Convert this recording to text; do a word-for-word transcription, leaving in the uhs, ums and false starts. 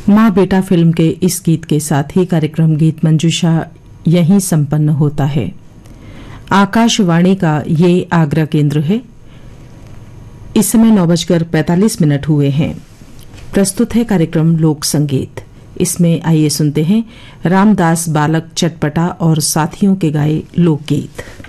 माँ बेटा फिल्म के इस गीत के साथ ही कार्यक्रम गीत मंजूषा यहीं संपन्न होता है। आकाशवाणी का ये आगरा केंद्र है। इस समय नौ बजकर पैंतालीस मिनट हुए हैं। प्रस्तुत है कार्यक्रम लोक संगीत। इसमें आइए सुनते हैं रामदास बालक चटपटा और साथियों के गाए लोकगीत।